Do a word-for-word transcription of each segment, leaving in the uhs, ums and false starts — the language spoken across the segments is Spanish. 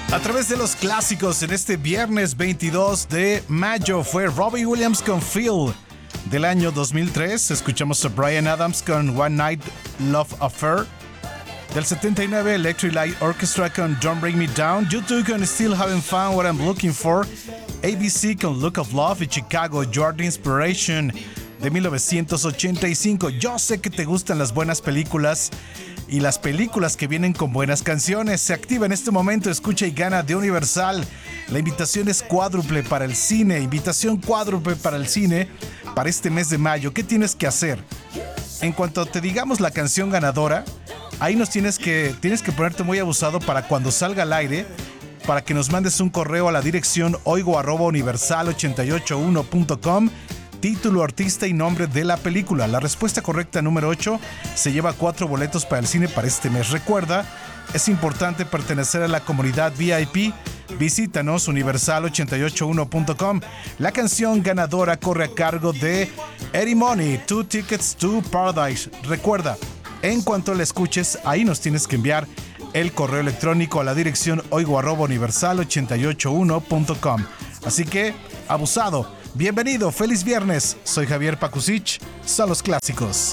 A través de los clásicos en este viernes veintidós de mayo fue Robbie Williams con Feel del año dos mil tres. Escuchamos a Bryan Adams con One Night Love Affair. Del setenta y nueve, Electric Light Orchestra con Don't Bring Me Down. U dos con Still Haven't Found What I'm Looking For. A B C con Look of Love y Chicago, You're the Inspiration de mil novecientos ochenta y cinco. Yo sé que te gustan las buenas películas y las películas que vienen con buenas canciones. Se activa en este momento Escucha y Gana de Universal. La invitación es cuádruple para el cine. Invitación cuádruple para el cine para este mes de mayo. ¿Qué tienes que hacer? En cuanto te digamos la canción ganadora, ahí nos tienes que, tienes que ponerte muy abusado para cuando salga al aire, para que nos mandes un correo a la dirección oigo arroba universal ochenta y ocho uno punto com. Título, artista y nombre de la película. La respuesta correcta número ocho se lleva cuatro boletos para el cine para este mes. Recuerda, es importante pertenecer a la comunidad V I P. Visítanos universal ochenta y ocho uno punto com. La canción ganadora corre a cargo de Eddie Money, Two Tickets to Paradise. Recuerda, en cuanto la escuches, ahí nos tienes que enviar el correo electrónico a la dirección oigo arroba universal ochenta y ocho uno punto com. Así que, abusado. Bienvenido, feliz viernes. Soy Javier Pakusich. Son los clásicos.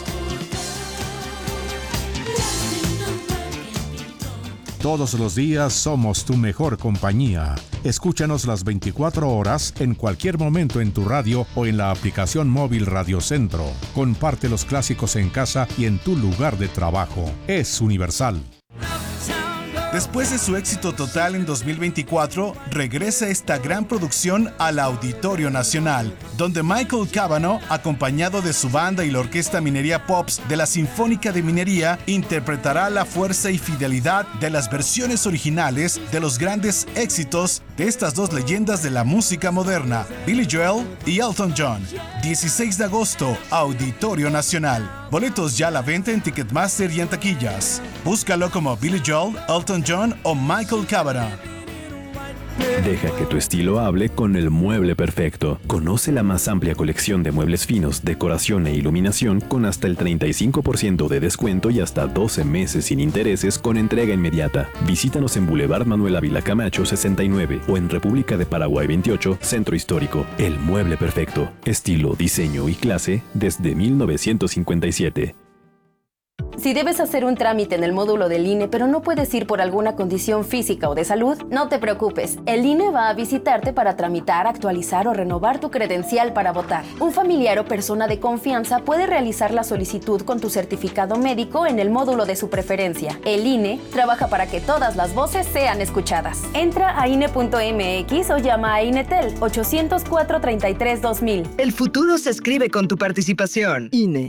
Todos los días somos tu mejor compañía. Escúchanos las veinticuatro horas en cualquier momento en tu radio o en la aplicación móvil Radio Centro. Comparte los clásicos en casa y en tu lugar de trabajo. Es Universal. Después de su éxito total en dos mil veinticuatro, regresa esta gran producción al Auditorio Nacional, donde Michael Cavanaugh, acompañado de su banda y la Orquesta Minería Pops de la Sinfónica de Minería, interpretará la fuerza y fidelidad de las versiones originales de los grandes éxitos de estas dos leyendas de la música moderna, Billy Joel y Elton John. dieciséis de agosto, Auditorio Nacional. Boletos ya a la venta en Ticketmaster y en taquillas. Búscalo como Billy Joel, Elton John o Michael Cavanaugh. Deja que tu estilo hable con el mueble perfecto. Conoce la más amplia colección de muebles finos, decoración e iluminación con hasta el treinta y cinco por ciento de descuento y hasta doce meses sin intereses con entrega inmediata. Visítanos en Boulevard Manuel Ávila Camacho sesenta y nueve o en República de Paraguay veintiocho, Centro Histórico. El mueble perfecto. Estilo, diseño y clase desde mil novecientos cincuenta y siete. Si debes hacer un trámite en el módulo del I N E, pero no puedes ir por alguna condición física o de salud, no te preocupes. El I N E va a visitarte para tramitar, actualizar o renovar tu credencial para votar. Un familiar o persona de confianza puede realizar la solicitud con tu certificado médico en el módulo de su preferencia. El I N E trabaja para que todas las voces sean escuchadas. Entra a I N E punto M X o llama a INETEL ocho cero cuatro, treinta y tres, dos mil. El futuro se escribe con tu participación. I N E.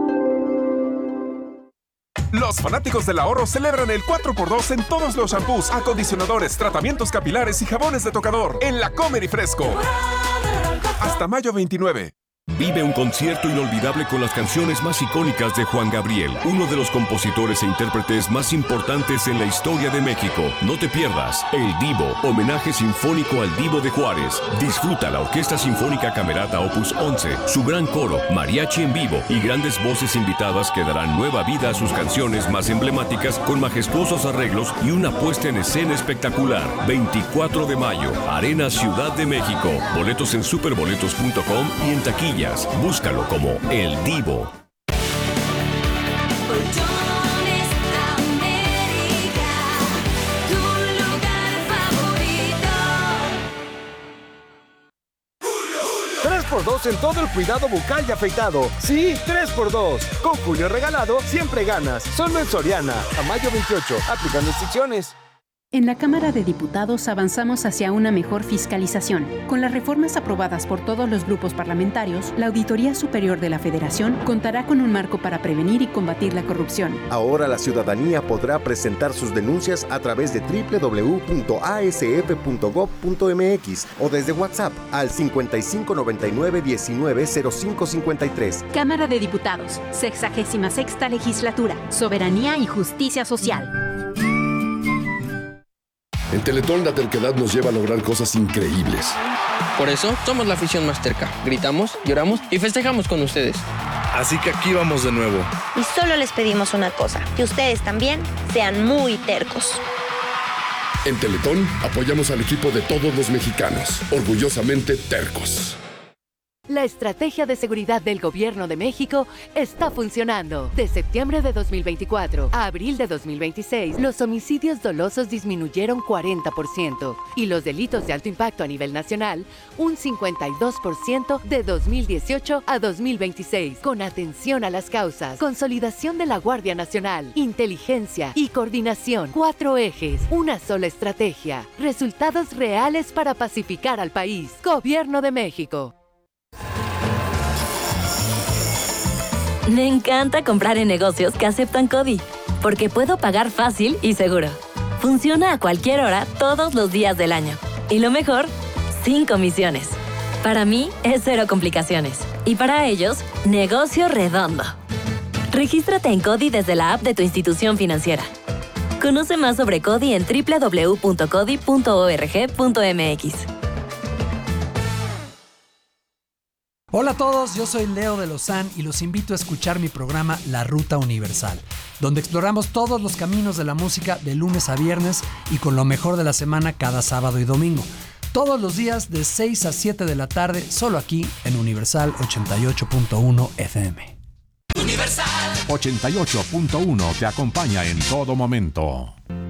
Los fanáticos del ahorro celebran el cuatro por dos en todos los shampoos, acondicionadores, tratamientos capilares y jabones de tocador en La Comer y Fresco. Hasta mayo veintinueve. Vive un concierto inolvidable con las canciones más icónicas de Juan Gabriel, uno de los compositores e intérpretes más importantes en la historia de México. No te pierdas El Divo, homenaje sinfónico al Divo de Juárez. Disfruta la Orquesta Sinfónica Camerata Opus once, su gran coro, mariachi en vivo y grandes voces invitadas que darán nueva vida a sus canciones más emblemáticas con majestuosos arreglos y una puesta en escena espectacular. veinticuatro de mayo, Arena Ciudad de México. Boletos en superboletos punto com y en taquilla. Búscalo como El Divo. tres por dos en todo el cuidado bucal y afeitado. Sí, tres por dos. Con Julio Regalado siempre ganas. Solo en Soriana. A mayo veintiocho. Aplican restricciones. En la Cámara de Diputados avanzamos hacia una mejor fiscalización. Con las reformas aprobadas por todos los grupos parlamentarios, la Auditoría Superior de la Federación contará con un marco para prevenir y combatir la corrupción. Ahora la ciudadanía podrá presentar sus denuncias a través de doble u doble u doble u punto a s f punto gob punto m x o desde WhatsApp al cincuenta y cinco noventa y nueve diecinueve cero cinco cincuenta y tres. Cámara de Diputados, sexagésima sexta Legislatura, Soberanía y Justicia Social. En Teletón la terquedad nos lleva a lograr cosas increíbles. Por eso somos la afición más terca. Gritamos, lloramos y festejamos con ustedes. Así que aquí vamos de nuevo. Y solo les pedimos una cosa, que ustedes también sean muy tercos. En Teletón apoyamos al equipo de todos los mexicanos, orgullosamente tercos. La estrategia de seguridad del Gobierno de México está funcionando. De septiembre de dos mil veinticuatro a abril de dos mil veintiséis, los homicidios dolosos disminuyeron cuarenta por ciento y los delitos de alto impacto a nivel nacional un cincuenta y dos por ciento de dos mil dieciocho a dos mil veintiséis. Con atención a las causas, consolidación de la Guardia Nacional, inteligencia y coordinación. Cuatro ejes, una sola estrategia. Resultados reales para pacificar al país. Gobierno de México. Me encanta comprar en negocios que aceptan CODI, porque puedo pagar fácil y seguro. Funciona a cualquier hora, todos los días del año. Y lo mejor, sin comisiones. Para mí, es cero complicaciones. Y para ellos, negocio redondo. Regístrate en CODI desde la app de tu institución financiera. Conoce más sobre CODI en doble u doble u doble u punto codi punto org punto m x. Hola a todos, yo soy Leo de Lozán y los invito a escuchar mi programa La Ruta Universal, donde exploramos todos los caminos de la música de lunes a viernes y con lo mejor de la semana cada sábado y domingo. Todos los días de seis a siete de la tarde, solo aquí en Universal ochenta y ocho punto uno F M. Universal ochenta y ocho punto uno te acompaña en todo momento.